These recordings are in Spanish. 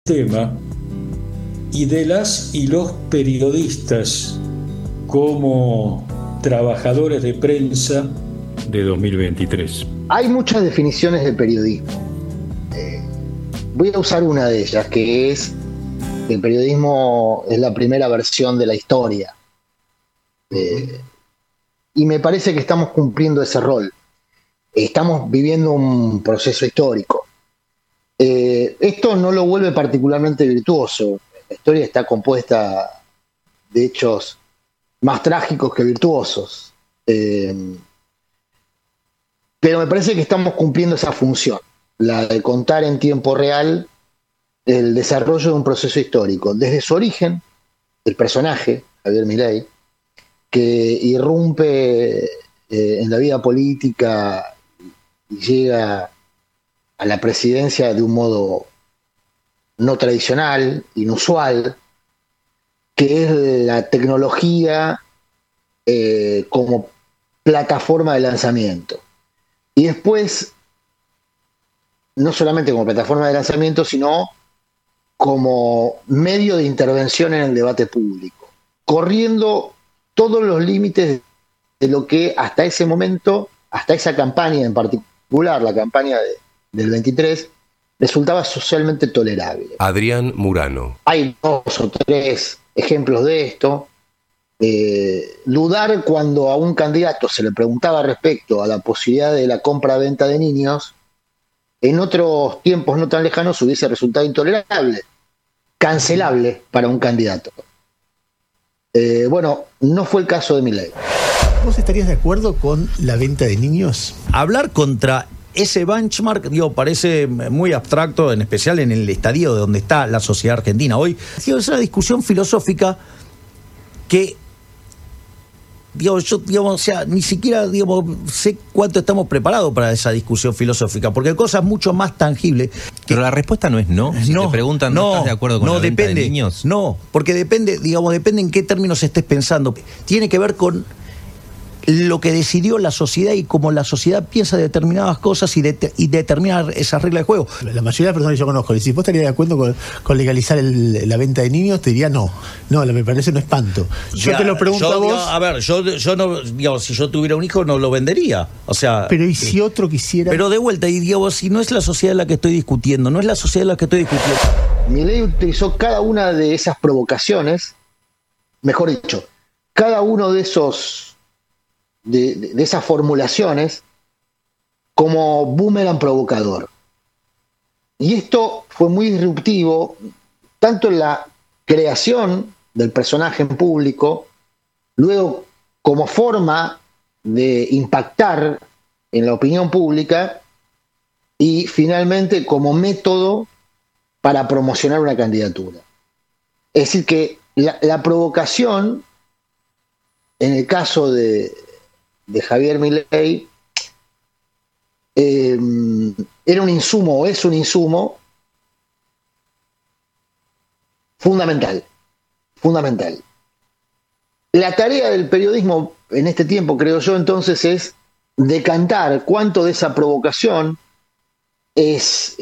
tema y de las y los periodistas como trabajadores de prensa de 2023. Hay muchas definiciones de periodismo. Voy a usar una de ellas, que es que el periodismo es la primera versión de la historia. Y me parece que estamos cumpliendo ese rol. Estamos viviendo un proceso histórico. Esto no lo vuelve particularmente virtuoso. La historia está compuesta de hechos más trágicos que virtuosos. Pero me parece que estamos cumpliendo esa función, la de contar en tiempo real el desarrollo de un proceso histórico, desde su origen, el personaje, Javier Milei, que irrumpe en la vida política y llega a la presidencia de un modo no tradicional, inusual, que es la tecnología como plataforma de lanzamiento. Y después, no solamente como plataforma de lanzamiento, sino como medio de intervención en el debate público, corriendo todos los límites de lo que hasta ese momento, hasta esa campaña en particular, la campaña del 23, resultaba socialmente tolerable. Adrián Murano. Hay 2 o 3 ejemplos de esto. Dudar cuando a un candidato se le preguntaba respecto a la posibilidad de la compra-venta de niños, en otros tiempos no tan lejanos hubiese resultado intolerable, cancelable para un candidato. Bueno, no fue el caso de Milei. ¿Vos estarías de acuerdo con la venta de niños? Hablar contra ese benchmark, parece muy abstracto, en especial en el estadio de donde está la sociedad argentina hoy. Es una discusión filosófica que, ni siquiera, sé cuánto estamos preparados para esa discusión filosófica, porque hay cosas mucho más tangibles. Pero la respuesta no es no. Si te preguntan, ¿no estás de acuerdo con la venta de niños? No, porque depende en qué términos estés pensando. Tiene que ver con lo que decidió la sociedad y cómo la sociedad piensa determinadas cosas y determinar esas reglas de juego. La mayoría de las personas que yo conozco, si vos estarías de acuerdo con legalizar la venta de niños, te diría no, me parece un espanto. Yo te lo pregunto a vos. Yo no, si yo tuviera un hijo no lo vendería. Pero ¿y si otro quisiera? Pero de vuelta, si no es la sociedad la que estoy discutiendo, Milei utilizó cada una de esas provocaciones, mejor dicho, cada uno de esos de esas formulaciones como boomerang provocador. Y esto fue muy disruptivo, tanto en la creación del personaje en público, luego como forma de impactar en la opinión pública y finalmente como método para promocionar una candidatura. Es decir, que la provocación, en el caso de Javier Milei, era un insumo, o es un insumo fundamental. La tarea del periodismo en este tiempo, creo yo, entonces, es decantar cuánto de esa provocación es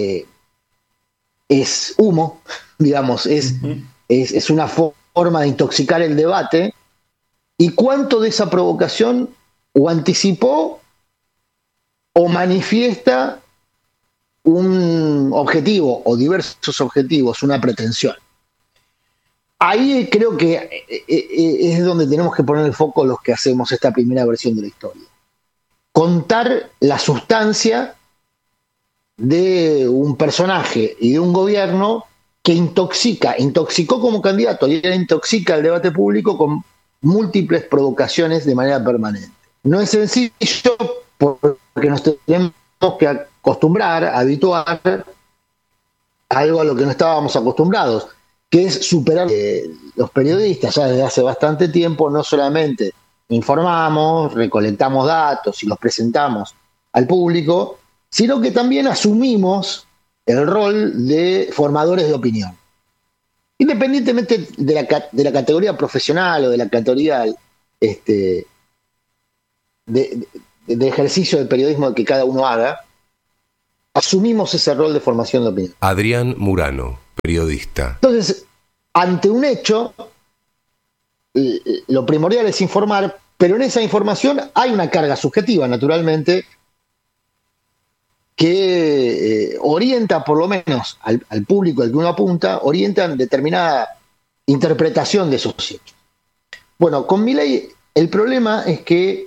humo, es una forma de intoxicar el debate, y cuánto de esa provocación o anticipó o manifiesta un objetivo o diversos objetivos, una pretensión. Ahí creo que es donde tenemos que poner el foco los que hacemos esta primera versión de la historia. Contar la sustancia de un personaje y de un gobierno que intoxicó como candidato y intoxica el debate público con múltiples provocaciones de manera permanente. No es sencillo porque nos tenemos que acostumbrar, habituar a algo a lo que no estábamos acostumbrados, que es superar. Los periodistas ya desde hace bastante tiempo no solamente informamos, recolectamos datos y los presentamos al público, sino que también asumimos el rol de formadores de opinión. Independientemente de la categoría profesional o de la categoría de ejercicio del periodismo que cada uno haga, asumimos ese rol de formación de opinión. Adrián Murano. periodista? Entonces, ante un hecho, lo primordial es informar, pero en esa información hay una carga subjetiva, naturalmente, que orienta, por lo menos al público al que uno apunta, orienta en determinada interpretación de esos hechos. Bueno, con Milei el problema es que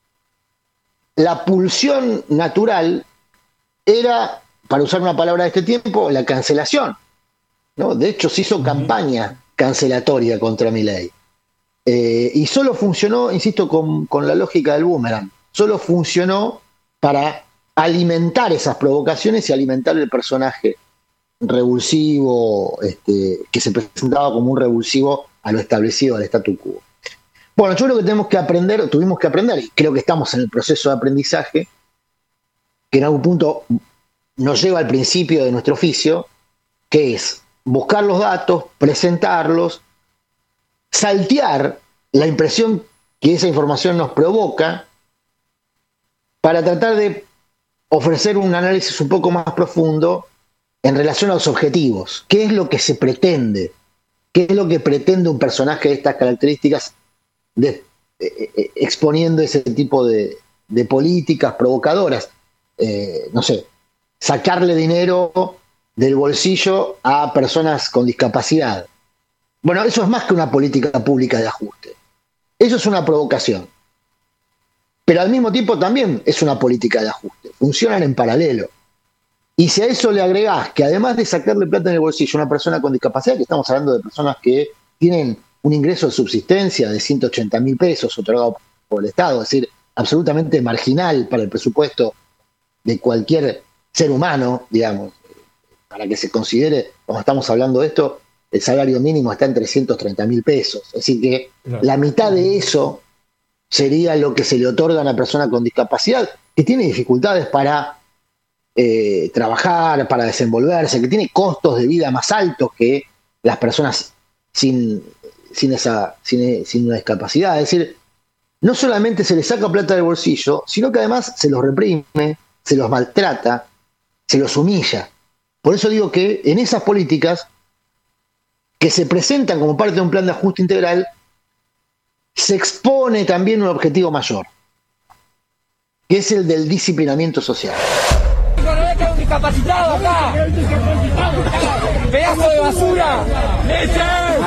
la pulsión natural era, para usar una palabra de este tiempo, la cancelación, ¿no? De hecho, se hizo campaña cancelatoria contra Milei. Y solo funcionó, insisto, con la lógica del boomerang, solo funcionó para alimentar esas provocaciones y alimentar el personaje revulsivo, que se presentaba como un revulsivo a lo establecido, al statu quo. Bueno, yo creo que tuvimos que aprender, y creo que estamos en el proceso de aprendizaje, que en algún punto nos lleva al principio de nuestro oficio, que es buscar los datos, presentarlos, saltear la impresión que esa información nos provoca para tratar de ofrecer un análisis un poco más profundo en relación a los objetivos. ¿Qué es lo que se pretende? ¿Qué es lo que pretende un personaje de estas características exponiendo ese tipo de políticas provocadoras? No sé, sacarle dinero del bolsillo a personas con discapacidad. Bueno, eso es más que una política pública de ajuste. Eso es una provocación. Pero al mismo tiempo también es una política de ajuste. Funcionan en paralelo. Y si a eso le agregás que además de sacarle plata en el bolsillo a una persona con discapacidad, que estamos hablando de personas que tienen un ingreso de subsistencia de 180.000 pesos otorgado por el Estado, es decir, absolutamente marginal para el presupuesto de cualquier ser humano, digamos, para que se considere, cuando estamos hablando de esto, el salario mínimo está en 330.000 pesos. Es decir, que la mitad de eso sería lo que se le otorga a una persona con discapacidad, que tiene dificultades para trabajar, para desenvolverse, que tiene costos de vida más altos que las personas sin una discapacidad. Es decir, no solamente se les saca plata del bolsillo, sino que además se los reprime, se los maltrata, se los humilla. Por eso digo que en esas políticas que se presentan como parte de un plan de ajuste integral, se expone también un objetivo mayor, que es el del disciplinamiento social. ¡No ve que hay un discapacitado acá! ¡Pedazo de basura! ¡Leche!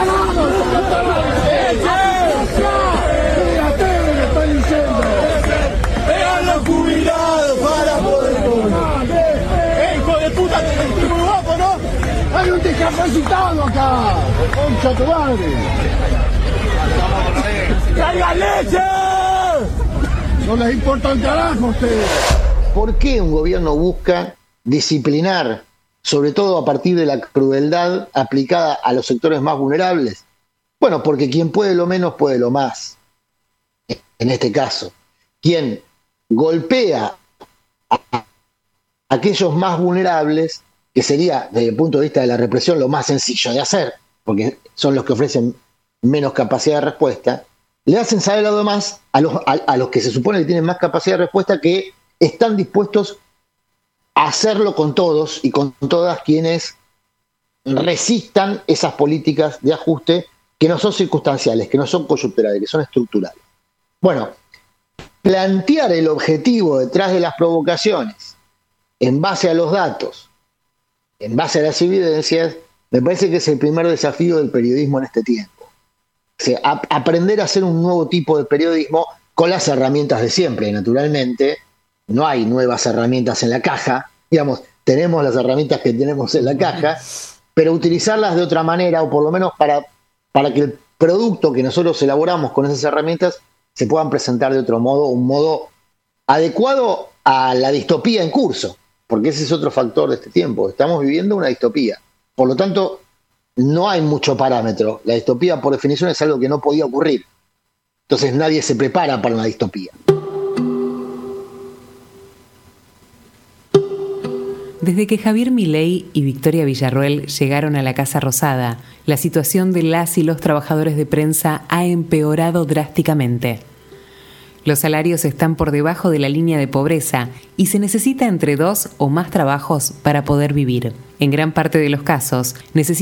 ¡Vean los jubilados para poder comer! ¡Hijo de puta! ¡Estoy muy guapo, ¿no? ¡Hay un discapacitado acá! ¡Concha tu madre! ¡Traigan leche! No les importa un carajo a ustedes. ¿Por qué un gobierno busca disciplinar, sobre todo a partir de la crueldad aplicada a los sectores más vulnerables? Bueno, porque quien puede lo menos puede lo más. En este caso, quien golpea a aquellos más vulnerables, que sería, desde el punto de vista de la represión, lo más sencillo de hacer, porque son los que ofrecen menos capacidad de respuesta, le hacen saber algo más a los que se supone que tienen más capacidad de respuesta, que están dispuestos a hacerlo con todos y con todas quienes resistan esas políticas de ajuste que no son circunstanciales, que no son coyunturales, que son estructurales. Bueno, plantear el objetivo detrás de las provocaciones en base a los datos, en base a las evidencias, me parece que es el primer desafío del periodismo en este tiempo. O sea, aprender a hacer un nuevo tipo de periodismo con las herramientas de siempre. Naturalmente, no hay nuevas herramientas en la caja, digamos, tenemos las herramientas que tenemos en la caja, pero utilizarlas de otra manera, o por lo menos para que el producto que nosotros elaboramos con esas herramientas se puedan presentar de otro modo, un modo adecuado a la distopía en curso, porque ese es otro factor de este tiempo. Estamos viviendo una distopía. Por lo tanto, no hay mucho parámetro. La distopía, por definición, es algo que no podía ocurrir. Entonces nadie se prepara para una distopía. Desde que Javier Milei y Victoria Villarroel llegaron a la Casa Rosada, la situación de las y los trabajadores de prensa ha empeorado drásticamente. Los salarios están por debajo de la línea de pobreza y se necesita entre 2 o más trabajos para poder vivir. En gran parte de los casos, necesitan